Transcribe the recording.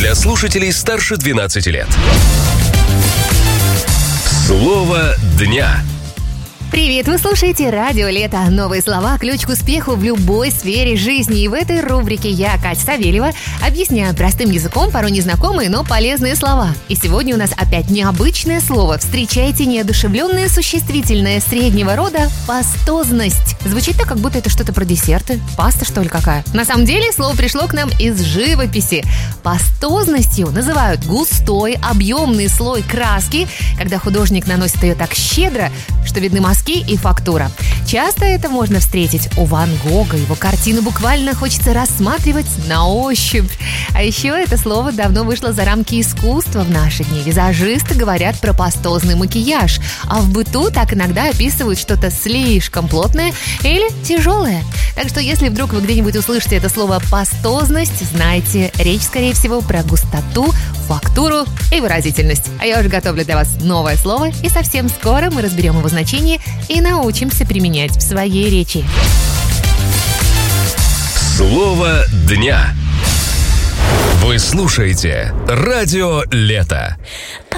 для слушателей старше 12 лет. Слово дня. Привет! Вы слушаете «Радио Лето». Новые слова – ключ к успеху в любой сфере жизни. И в этой рубрике я, Катя Савельева, объясняю простым языком порой незнакомые, но полезные слова. И сегодня у нас опять необычное слово. Встречайте неодушевленное существительное среднего рода «пастозность». Звучит так, как будто это что-то про десерты. Паста, что ли, какая? На самом деле слово пришло к нам из живописи. Пастозностью называют густой, объемный слой краски, когда художник наносит ее так щедро, что видны мазки и фактура. Часто это можно встретить у Ван Гога. Его картину буквально хочется рассматривать на ощупь. А еще это слово давно вышло за рамки искусства в наши дни. Визажисты говорят про пастозный макияж, а в быту так иногда описывают что-то слишком плотное или тяжелое. Так что если вдруг вы где-нибудь услышите это слово «пастозность», знайте, речь, скорее всего, про густоту, фактуру и выразительность. А я уже готовлю для вас новое слово, и совсем скоро мы разберем его значение и научимся применять в своей речи. Слово дня. Вы слушаете «Радио Лето».